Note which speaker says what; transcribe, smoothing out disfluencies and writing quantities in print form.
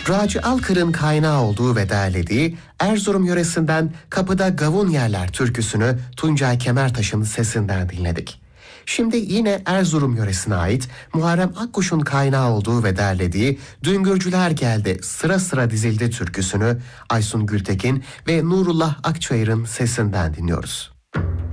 Speaker 1: Raci Alkır'ın kaynağı olduğu ve derlediği Erzurum yöresinden Kapıda Gavun Yerler türküsünü Tuncay Kemertaş'ın sesinden dinledik. Şimdi yine Erzurum yöresine ait Muharrem Akkuş'un kaynağı olduğu ve derlediği Düngürcüler Geldi Sıra Sıra Dizildi türküsünü Aysun Gültekin ve Nurullah Akçayır'ın sesinden dinliyoruz.